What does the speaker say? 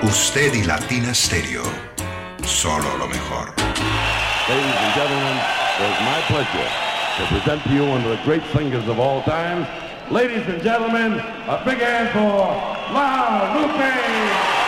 Usted y Latina Stereo. Solo lo mejor. Ladies and gentlemen, it's my pleasure to present to you one of the great singers of all time. Ladies and gentlemen, a big hand for La Lupe.